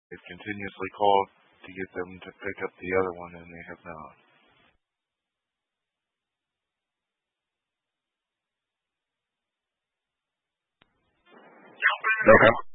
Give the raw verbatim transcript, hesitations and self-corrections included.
They've continuously called to get them to pick up the other one, and they have not. Okay.